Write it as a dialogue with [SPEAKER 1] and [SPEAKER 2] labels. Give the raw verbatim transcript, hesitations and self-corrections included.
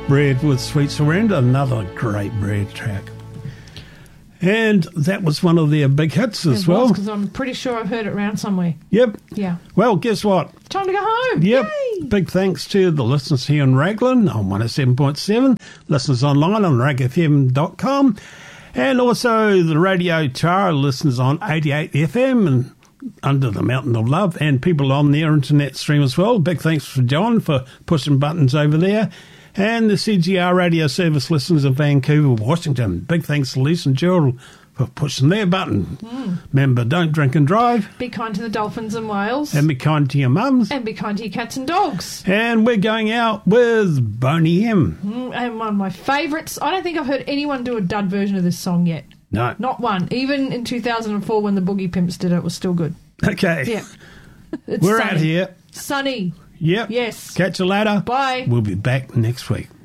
[SPEAKER 1] Bread with Sweet Surrender, another great Bread track. And that was one of their big hits as
[SPEAKER 2] it
[SPEAKER 1] well.
[SPEAKER 2] Because I'm pretty sure I've heard it around somewhere.
[SPEAKER 1] Yep.
[SPEAKER 2] Yeah.
[SPEAKER 1] Well, guess what?
[SPEAKER 2] Time to go home.
[SPEAKER 1] Yep.
[SPEAKER 2] Yay.
[SPEAKER 1] Big thanks to the listeners here in Raglan on one oh seven point seven, listeners online on rag f m dot com, and also the Radio Tara listeners on eighty-eight F M and Under the Mountain of Love, and people on their internet stream as well. Big thanks for John for pushing buttons over there. And the C G R radio service listeners of Vancouver, Washington. Big thanks to Lisa and Gerald for pushing their button. Mm. Remember, don't drink and drive.
[SPEAKER 2] Be kind to the dolphins and whales.
[SPEAKER 1] And be kind to your mums.
[SPEAKER 2] And be kind to your cats and dogs.
[SPEAKER 1] And we're going out with Boney M.
[SPEAKER 2] Mm, and one of my favourites. I don't think I've heard anyone do a dud version of this song yet.
[SPEAKER 1] No.
[SPEAKER 2] Not one. Even in two thousand four when the Boogie Pimps did it, it was still good.
[SPEAKER 1] Okay.
[SPEAKER 2] Yeah.
[SPEAKER 1] We're
[SPEAKER 2] sunny.
[SPEAKER 1] out here.
[SPEAKER 2] Sunny.
[SPEAKER 1] Yep.
[SPEAKER 2] Yes.
[SPEAKER 1] Catch you later.
[SPEAKER 2] Bye.
[SPEAKER 1] We'll be back next week.